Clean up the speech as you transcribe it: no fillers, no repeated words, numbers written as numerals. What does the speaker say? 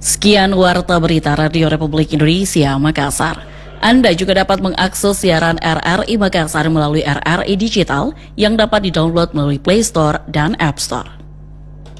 Sekian Warta Berita Radio Republik Indonesia Makassar. Anda juga dapat mengakses siaran RRI Makassar melalui RRI Digital yang dapat didownload melalui Play Store dan App Store.